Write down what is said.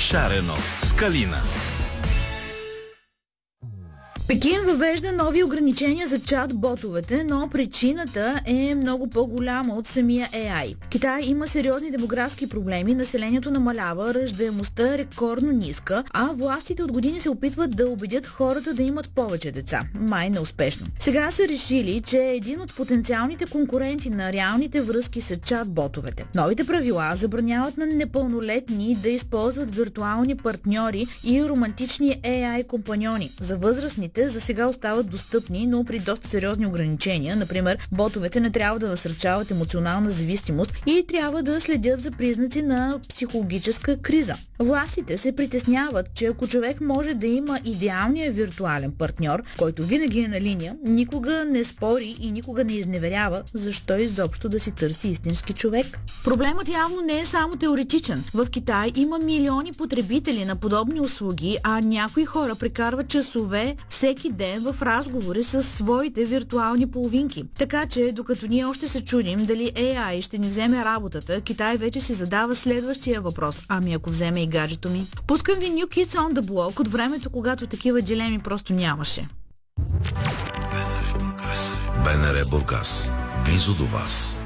Шарено с Калина. Пекин въвежда нови ограничения за чат-ботовете, но причината е много по-голяма от самия AI. Китай има сериозни демографски проблеми, населението намалява, раждаемостта е рекордно ниска, а властите от години се опитват да убедят хората да имат повече деца. Май неуспешно. Сега са решили, че един от потенциалните конкуренти на реалните връзки са чат-ботовете. Новите правила забраняват на непълнолетни да използват виртуални партньори и романтични AI компаньони. За възрастните за сега остават достъпни, но при доста сериозни ограничения. Например, ботовете не трябва да насърчават емоционална зависимост и трябва да следят за признаци на психологическа криза. Властите се притесняват, че ако човек може да има идеалния виртуален партньор, който винаги е на линия, никога не спори и никога не изневерява, защо изобщо да си търси истински човек. Проблемът явно не е само теоретичен. В Китай има милиони потребители на подобни услуги, а някои хора прекарват часове всеки ден в разговори с своите виртуални половинки. Така че, докато ние още се чудим дали AI ще ни вземе работата, Китай вече си задава следващия въпрос. Ами ако вземе и гаджето ми? Пускам ви New Kids on the Block от времето, когато такива дилеми просто нямаше. БНР Бургас. Близо до вас.